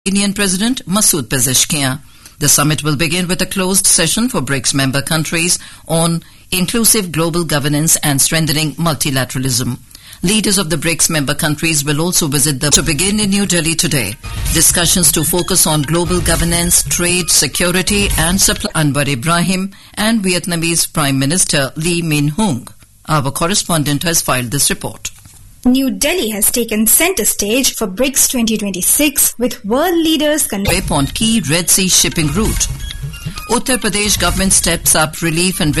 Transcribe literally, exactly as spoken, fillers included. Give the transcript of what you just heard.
Iranian President Masoud Pezeshkian. The summit will begin with a closed session for BRICS member countries on inclusive global governance and strengthening multilateralism. Leaders of the BRICS member countries will also visit the to begin in New Delhi today. Discussions to focus on global governance, trade, security and supply. Anwar Ibrahim and Vietnamese Prime Minister Lee Min-hung. Our correspondent has filed this report. New Delhi has taken centre stage for BRICS twenty twenty-six with world leaders on key Red Sea shipping route. Uttar Pradesh government steps up relief and